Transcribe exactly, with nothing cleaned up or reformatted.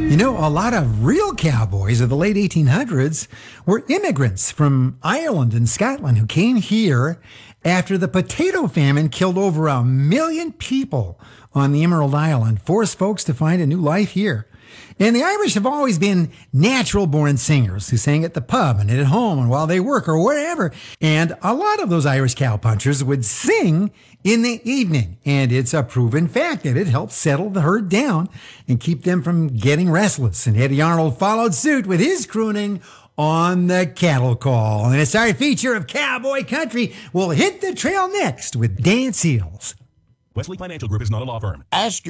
You know, a lot of real cowboys of the late eighteen hundreds were immigrants from Ireland and Scotland who came here after the potato famine killed over a million people on the Emerald Isle and forced folks to find a new life here. And the Irish have always been natural-born singers who sang at the pub and at home and while they work or wherever. And a lot of those Irish cowpunchers would sing in the evening. And it's a proven fact that it helps settle the herd down and keep them from getting restless. And Eddie Arnold followed suit with his crooning on the cattle call. And it's our feature of Cowboy Country. We'll hit the trail next with Dan Seals. Wesley Financial Group is not a law firm. Ask